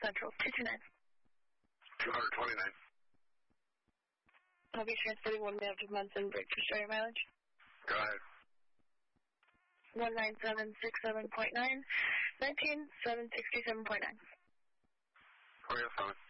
Central, 229. 229. I'll be transporting 1 male to Munson Bridge for starting mileage. Go ahead. 19767.9, 19767.9. Oh, yes, fine.